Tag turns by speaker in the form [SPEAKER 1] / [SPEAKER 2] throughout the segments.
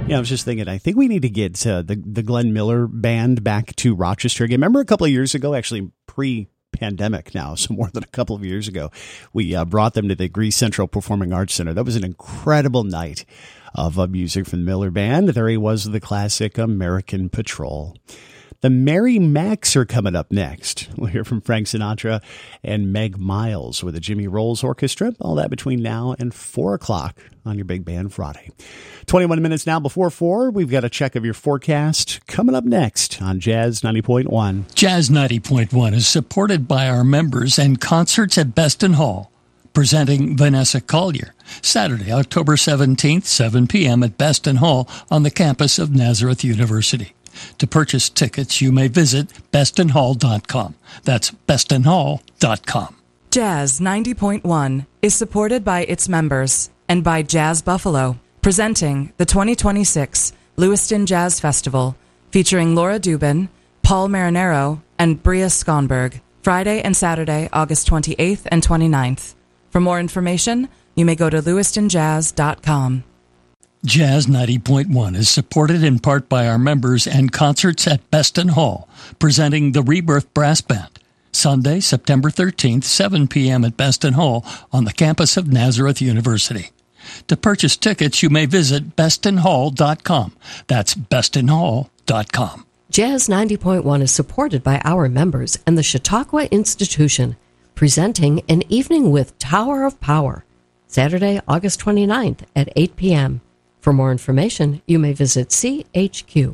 [SPEAKER 1] Yeah, I was just thinking, I think we need to get the Glenn Miller Band back to Rochester again. Remember a couple of years ago, actually pre-pandemic now, so more than a couple of years ago, we brought them to the Greece Central Performing Arts Center. That was an incredible night of music from the Miller Band. There he was with the classic American Patrol. The Merry Macs are coming up next. We'll hear from Frank Sinatra and Meg Miles with the Jimmy Rolls Orchestra. All that between now and 4 o'clock on your Big Band Friday. 21 minutes now before 4. We've got a check of your forecast coming up next on Jazz 90.1.
[SPEAKER 2] Jazz 90.1 is supported by our members and concerts at Beston Hall. Presenting Vanessa Collier, Saturday, October 17th, 7 p.m. at Beston Hall on the campus of Nazareth University. To purchase tickets, you may visit bestonhall.com. That's bestonhall.com.
[SPEAKER 3] Jazz 90.1 is supported by its members and by Jazz Buffalo, presenting the 2026 Lewiston Jazz Festival, featuring Laura Dubin, Paul Marinero, and Bria Skonberg, Friday and Saturday, August 28th and 29th. For more information, you may go to lewistonjazz.com.
[SPEAKER 2] Jazz 90.1 is supported in part by our members and concerts at Beston Hall, presenting the Rebirth Brass Band. Sunday, September 13th, 7 p.m. at Beston Hall on the campus of Nazareth University. To purchase tickets, you may visit bestonhall.com. That's bestonhall.com.
[SPEAKER 4] Jazz 90.1 is supported by our members and the Chautauqua Institution, presenting An Evening with Tower of Power, Saturday, August 29th at 8 p.m. For more information, you may visit chq.org.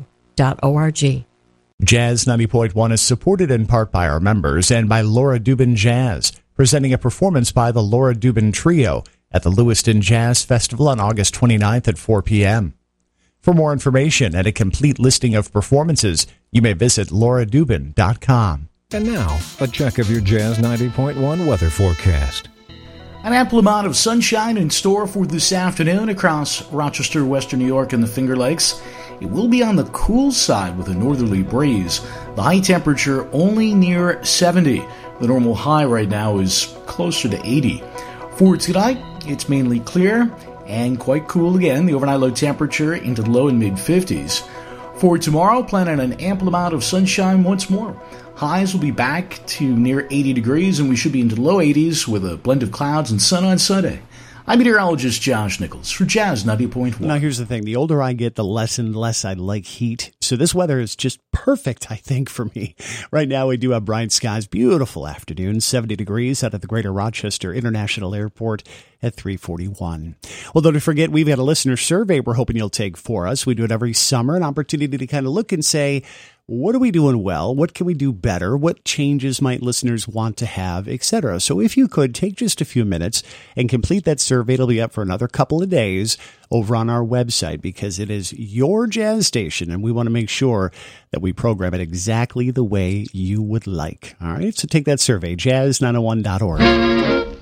[SPEAKER 1] Jazz 90.1 is supported in part by our members and by Laura Dubin Jazz, presenting a performance by the Laura Dubin Trio at the Lewiston Jazz Festival on August 29th at 4 p.m. For more information and a complete listing of performances, you may visit lauradubin.com.
[SPEAKER 5] And now, a check of your Jazz 90.1 weather forecast.
[SPEAKER 6] An ample amount of sunshine in store for this afternoon across Rochester, Western New York, and the Finger Lakes. It will be on the cool side with a northerly breeze. The high temperature only near 70. The normal high right now is closer to 80. For tonight, it's mainly clear and quite cool again. The overnight low temperature into the low and mid 50s. For tomorrow, plan on an ample amount of sunshine once more. Highs will be back to near 80 degrees, and we should be into the low 80s with a blend of clouds and sun on Sunday. I'm meteorologist Josh Nichols for Jazz 90.1.
[SPEAKER 1] Now, here's the thing. The older I get, the less and less I like heat. So this weather is just perfect, I think, for me. Right now, we do have bright skies, beautiful afternoon, 70 degrees out at the Greater Rochester International Airport at 3:41. Well, don't forget, we've got a listener survey we're hoping you'll take for us. We do it every summer, an opportunity to kind of look and say, what are we doing well? What can we do better? What changes might listeners want to have, etc.? So if you could take just a few minutes and complete that survey, it'll be up for another couple of days over on our website because it is your jazz station and we want to make sure that we program it exactly the way you would like. All right, so take that survey, jazz901.org.